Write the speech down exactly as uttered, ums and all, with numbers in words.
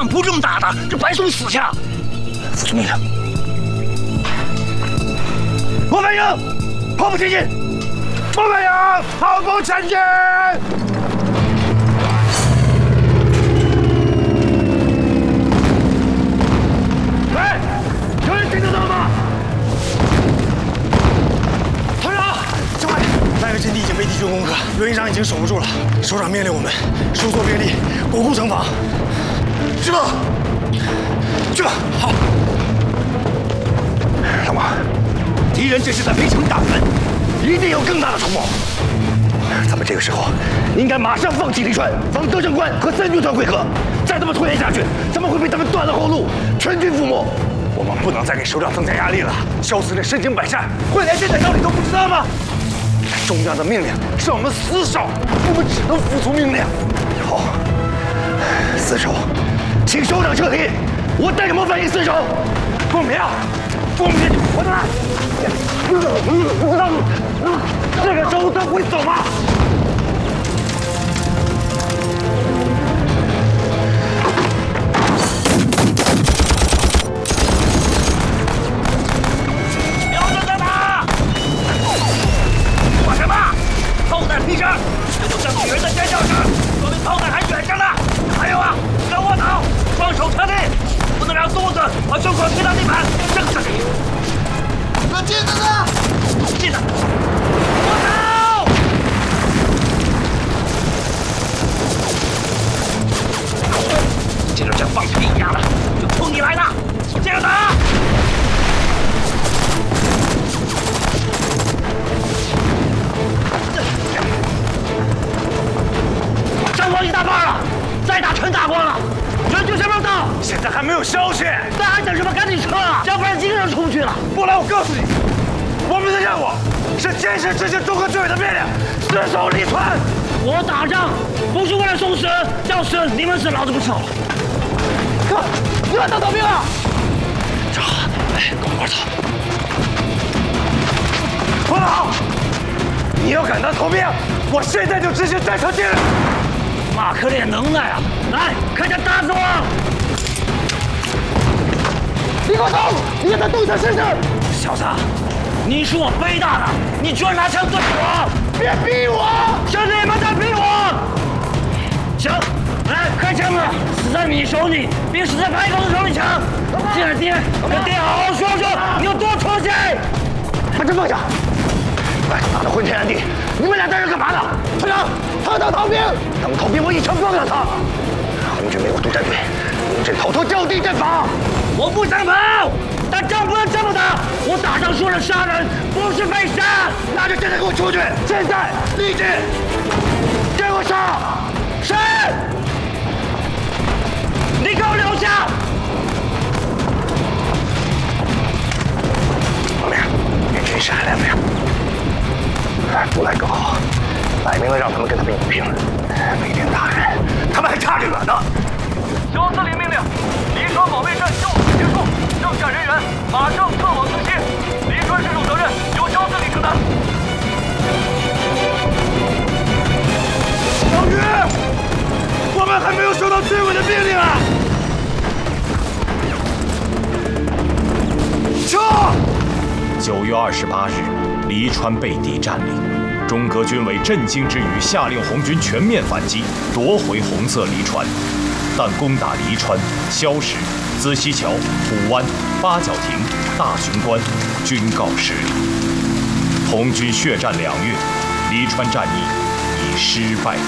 仗不这么打的，这白送死去！服从命令。莫反应，跑步前进！莫反应，跑步前进！喂，有人听得到吗？团长，政委，那个阵地已经被敌军攻克，刘营长已经守不住了。首长命令我们收缩兵力，巩固城防。去吧，去吧。好。什么？敌人这是在围城打援，一定有更大的筹谋。咱们这个时候应该马上放弃黎川，防德政关和三军团会合。再这么拖延下去，咱们会被他们断了后路，全军覆没。我们不能再给首长增加压力了。萧司令身经百战，会连这点道理都不知道吗？中央的命令是我们死守，我们只能服从命令。好，死守，请首长撤离，我带着模反营死守。凤鸣，凤鸣，我的来！这个时候他会走吗？瞄准在哪？我什么？炮弹劈声，这就像女人的尖叫声，说明炮弹还远着呢。还有啊，跟我走，双手撤地，不能让肚子和胸口贴到地板，正着地。那镜子呢？镜子，我走！接着像放屁一样的，就冲你来了，接着打！伤亡一大半了，再打全打光了。援军什么时候到？现在还没有消息。那还等什么？赶紧撤啊！要不然一个人出不去了。不然我告诉你，我们的任务是坚持执行综合军委的命令，死守黎川。我打仗不是为了送死，要死你们死，老子不走了。哥，你们当逃兵啊！走，哎，跟我走。不好！你要敢当逃兵，我现在就执行战场命令。马可练能耐啊！来，快点打死我！你给我走！你让他动他身上！小子，你是我背大的，你居然拿枪对我！别逼我！是你们在逼我！行，来开枪了！死在你手里，比死在白狗子手里强！见了爹，跟爹好好说说，你有多出息！把这放下！把他打得昏天暗地，你们俩在这干嘛呢？团长，他当逃兵，当逃兵我一枪崩了他。红军没有督战队，临阵逃脱，就地阵法。我不想跑，但仗不能这么打。我打仗说了杀人，不是被杀。那就现在给我出去！现在，立即，给我杀！是。你给我留下！王明，你军师还来不了？不来更好，摆明了让他们跟他们比拼。北天大人，他们还差着远呢。 萧司令命令，黎川保卫战就此结束，剩下人员马上撤往更新。黎川失守责任由萧司令承担。 老于，我们还没有收到军委的命令啊！撤！ 九月二十八日，黎川被敌占领，中革军委震惊之余，下令红军全面反击，夺回红色黎川。但攻打黎川、萧石、资溪桥、虎湾、八角亭、大巡关均告失利。红军血战两月，黎川战役以失败